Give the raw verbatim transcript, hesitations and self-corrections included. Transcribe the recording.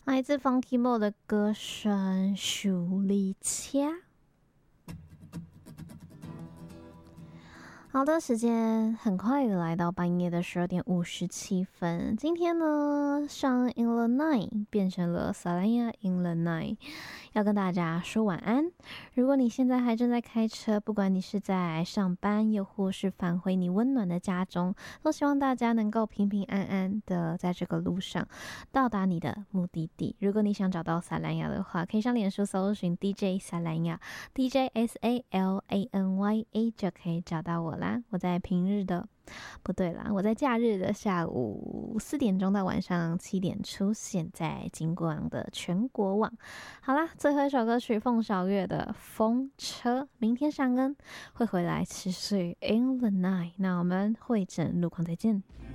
来自 Funky Mo 的歌声舒丽恰。好的，时间很快的来到半夜的十二点五十七分。今天呢，上 In the Night 变成了 Salanya In the Night， 要跟大家说晚安。如果你现在还正在开车，不管你是在上班，又或是返回你温暖的家中，都希望大家能够平平安安的在这个路上到达你的目的地。如果你想找到 Salanya 的话，可以上脸书搜寻 D J Salanya D J S A L A N Y A 就可以找到我啦。我在平日的不对啦，我在假日的下午四点钟到晚上七点出现在金广的全国网。好啦，最后一首歌曲凤小岳的风车，明天上恩会回来持续 In the Night， 那我们会诊路况再见。